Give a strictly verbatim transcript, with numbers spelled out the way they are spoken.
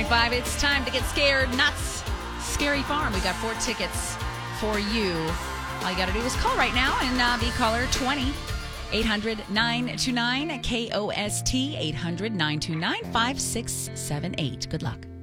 five. It's time to get scared. Nuts. Scary Farm. We got four tickets for you. All you got to do is call right now and uh, be caller twenty. eight hundred nine two nine K O S T. eight hundred nine two nine five six seven eight. Good luck.